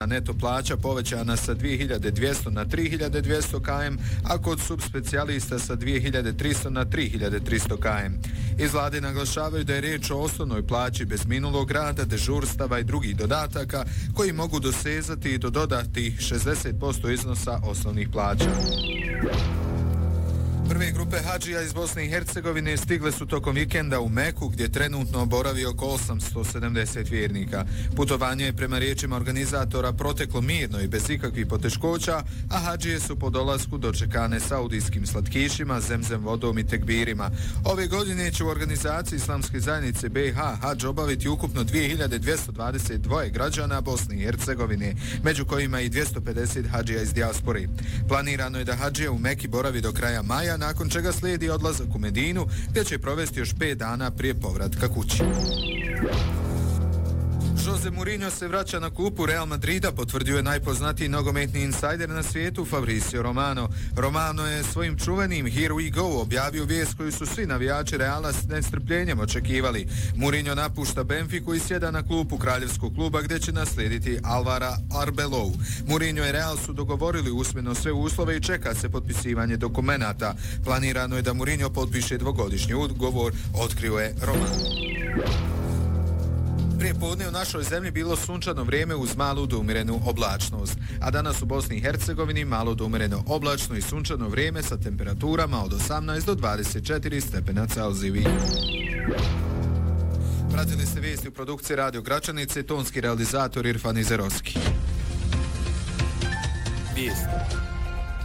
neto plaća povećana sa 2200 na 3200 km, a kod subspecijalista sa 2300 na 3300 km. Iz vlade naglašavaju da je riječ o osnovnoj plaći bez minulog rada, dežurstava i drugih dodataka koji mogu dosezati do dodatih 60% iznosa osnovnih plaća. Prve grupe hadžija iz Bosne i Hercegovine stigle su tokom vikenda u Meku, gdje trenutno boravi oko 870 vjernika. Putovanje je prema riječima organizatora proteklo mirno i bez ikakvih poteškoća, a hadžije su po dolasku dočekane saudijskim slatkišima, zemzem vodom i tekbirima. Ove godine će u organizaciji Islamske zajednice BiH hadž obaviti ukupno 2222 građana Bosne i Hercegovine, među kojima i 250 hadžija iz dijaspore. Planirano je da hadžija u Meki boravi do kraja maja, nakon čega slijedi odlazak u Medinu, gdje će provesti još 5 dana prije povratka kući. Jose Mourinho se vraća na klupu Real Madrida, potvrdio je najpoznatiji nogometni insajder na svijetu Fabrizio Romano. Romano je svojim čuvenim Here We Go objavio vijest koju su svi navijači Reala s nestrpljenjem očekivali. Mourinho napušta Benfiku i sjeda na klupu kraljevskog kluba, gdje će naslijediti Alvara Arbeloa. Mourinho i Real su dogovorili usmeno sve uslove i čeka se potpisivanje dokumenata. Planirano je da Mourinho potpiše dvogodišnji ugovor, otkrio je Romano. Prije podne u našoj zemlji bilo sunčano vrijeme uz malu do umjerenu oblačnost, a danas u Bosni i Hercegovini malo do umjereno oblačno i sunčano vrijeme sa temperaturama od 18 do 24 stepena Celzijevih. Pratili ste vijesti u produkciji Radio Gračanice, tonski realizator Irfan Izerovski. Vijesti.